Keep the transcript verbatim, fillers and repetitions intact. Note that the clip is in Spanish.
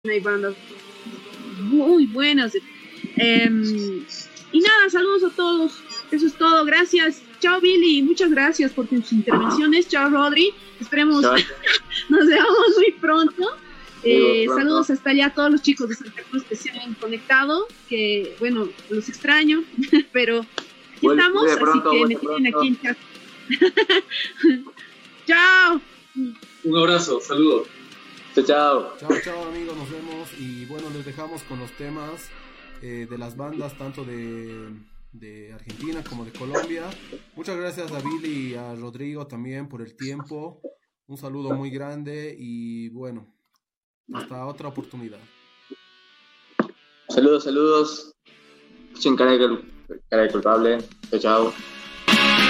hay bandas muy buenas. Eh, y nada, saludos a todos. Eso es todo. Gracias. Chao, Billy. Muchas gracias por tus intervenciones. Chao, Rodri. Esperemos nos veamos muy pronto. Eh, saludos hasta allá a todos los chicos de Santa Cruz que se han conectado. Que, bueno, los extraño, pero aquí bueno, estamos. Así pronto, que me tienen aquí en casa. Chao. Un abrazo. Saludos. Chao, chao. Chao, chao, amigos. Nos vemos. Y bueno, les dejamos con los temas eh, de las bandas, tanto de, de Argentina como de Colombia. Muchas gracias a Billy y a Rodrigo también por el tiempo. Un saludo muy grande y bueno, hasta otra oportunidad. Saludos, saludos. Escuchen cara de, cara de culpable. Chao, chao.